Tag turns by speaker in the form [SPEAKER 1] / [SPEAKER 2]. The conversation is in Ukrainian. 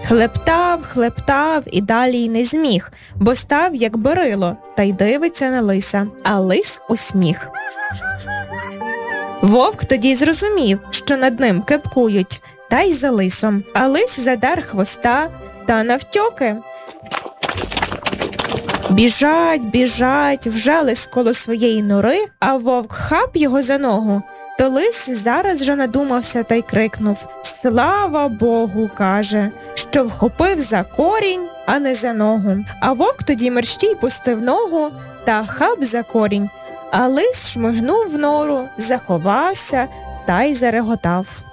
[SPEAKER 1] Хлептав і далі й не зміг, бо став, як берило, та й дивиться на лиса, а лис усміх. Вовк тоді зрозумів, що над ним кепкують, та й за лисом, а лис задер хвоста та навтьоки. Біжать, вже лис коло своєї нори, а вовк хап його за ногу. То лис зараз же надумався та й крикнув: «Слава Богу!» – каже, що вхопив за корінь, а не за ногу. А вовк тоді мерщій пустив ногу та хап за корінь, а лис шмигнув в нору, заховався та й зареготав.